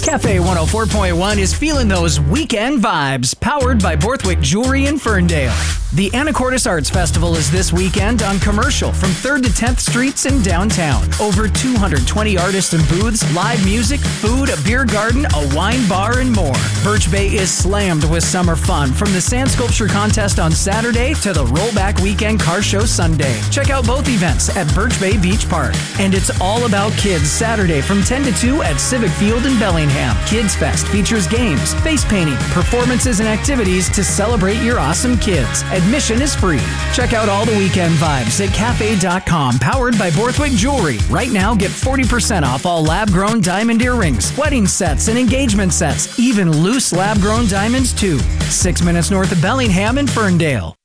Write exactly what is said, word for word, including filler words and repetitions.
Cafe one oh four point one is feeling those weekend vibes, powered by Borthwick Jewelry in Ferndale. The Anacortes Arts Festival is this weekend on Commercial from third to tenth Streets in downtown. Over two hundred twenty artists and booths, live music, food, a beer garden, a wine bar, and more. Birch Bay is slammed with summer fun, from the sand sculpture contest on Saturday to the rollback weekend car show Sunday. Check out both events at Birch Bay Beach Park. And it's all about kids Saturday from ten to two at Civic Field in Bellingham. Kids Fest features games, face painting, performances, and activities to celebrate your awesome kids. Admission is free. Check out all the weekend vibes at cafe dot com, powered by Borthwick Jewelry. Right now, get forty percent off all lab-grown diamond earrings, wedding sets, and engagement sets, even loose lab-grown diamonds too. Six minutes north of Bellingham in Ferndale.